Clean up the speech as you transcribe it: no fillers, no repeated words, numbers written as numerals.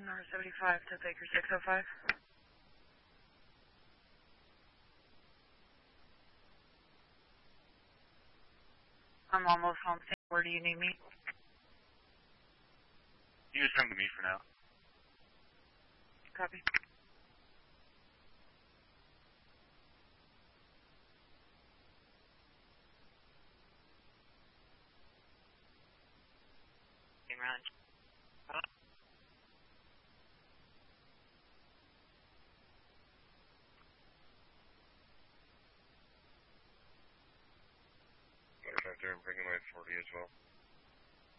number 75 to Baker 605. I'm almost home. Where do you need me? You just come to me for now. Copy. Round. I'm bringing my 40 as well.